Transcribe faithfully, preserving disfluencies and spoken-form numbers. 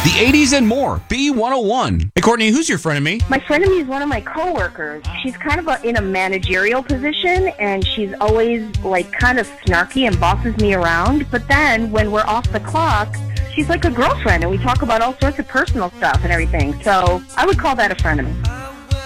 the eighties and more. B one oh one. Hey, Courtney, who's your frenemy? My frenemy is one of my coworkers. She's kind of a, in a managerial position, and she's always like kind of snarky and bosses me around. But then when we're off the clock, she's like a girlfriend, and we talk about all sorts of personal stuff and everything. So I would call that a frenemy.